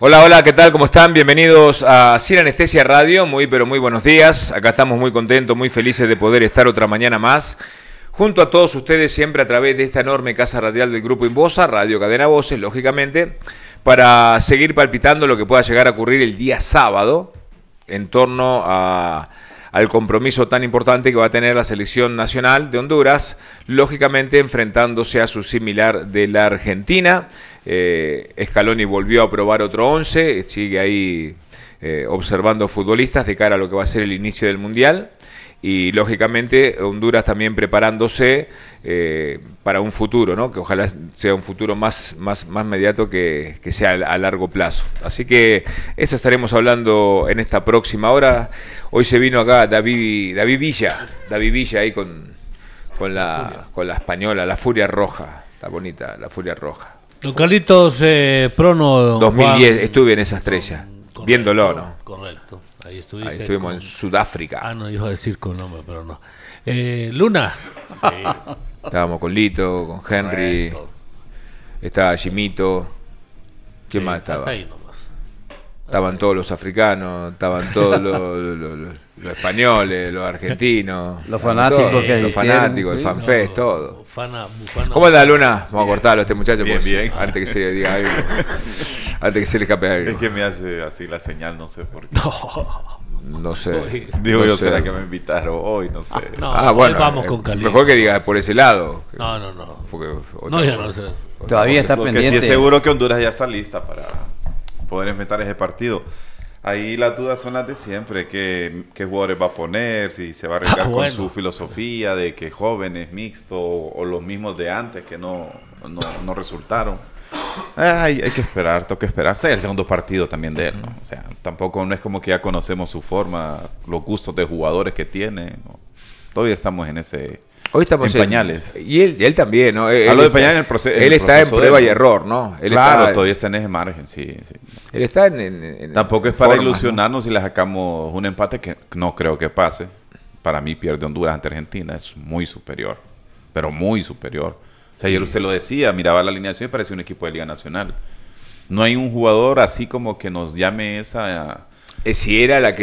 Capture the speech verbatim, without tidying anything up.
Hola, hola, ¿qué tal? ¿Cómo están? Bienvenidos a Sin Anestesia Radio. Muy, pero muy buenos días. Acá estamos muy contentos, muy felices de poder estar otra mañana más junto a todos ustedes, siempre a través de esta enorme casa radial del Grupo Invosa, Radio Cadena Voces, lógicamente, para seguir palpitando lo que pueda llegar a ocurrir el día sábado en torno a... al compromiso tan importante que va a tener la selección nacional de Honduras, lógicamente enfrentándose a su similar de la Argentina. Eh, Scaloni volvió a probar otro once, sigue ahí eh, observando futbolistas de cara a lo que va a ser el inicio del Mundial. Y lógicamente Honduras también preparándose eh, para un futuro, ¿no? Que ojalá sea un futuro más, más, más inmediato que, que sea a largo plazo. Así que eso estaremos hablando en esta próxima hora. Hoy se vino acá David, David Villa, David Villa ahí con, con, la, con la española, la Furia Roja. Está bonita, la Furia Roja. Don Carlitos eh, Prono. dos mil diez, Juan, estuve en esa estrella, correcto, viéndolo, ¿no? Correcto. Ahí, estuviste Ahí estuvimos con... en Sudáfrica. Ah, no, iba a decir con nombre, pero no. Eh, Luna. Sí. Estábamos con Lito, con Henry. Correcto. Estaba Jimito. ¿Quién sí, más estaba? Hasta ahí nomás. Estaban todos los africanos, estaban todos los, los, los, los, los españoles, los argentinos. Los fanáticos todos, que Los fanáticos, sí, el fanfest, no, todo. Bufana, bufana, ¿Cómo anda, Luna? Vamos bien. A cortarlo a este muchacho bien, pues, bien. antes que se diga algo. Antes que se le escape algo. Es que me hace así la señal, no sé por qué. No. No sé. Digo no yo, sé. ¿será que me invitaron hoy? No sé. No, ah, bueno. Vamos eh, con Carlitos. Mejor que diga por ese lado. No, no, no. Porque no, ya no sé. Todavía está porque pendiente. sí es seguro que Honduras ya está lista para poder enfrentar ese partido. Ahí las dudas son las de siempre. ¿Qué, qué jugadores va a poner? Si se va a arriesgar ah, bueno. con su filosofía de que jóvenes, mixtos o, o los mismos de antes que no, no, no resultaron. Ay, hay que esperar, tengo que esperar. Sí, el segundo partido también de él, ¿no? O sea, tampoco no es como que ya conocemos su forma, los gustos de jugadores que tiene, ¿no? Todavía estamos en ese... Hoy estamos en pañales. En, y, él, y él también, ¿no? Él, Hablo él de pañales en el proceso. Él está en prueba de, y error, ¿no? Él claro, está, todavía está en ese margen, sí. sí. Él está en... en, en tampoco en es para forma, ilusionarnos, ¿no? Si le sacamos un empate que no creo que pase. Para mí pierde Honduras ante Argentina, es muy superior, pero muy superior. O sea, ayer usted lo decía, miraba la alineación y parecía un equipo de Liga Nacional. No hay un jugador así como que nos llame esa... Si era la que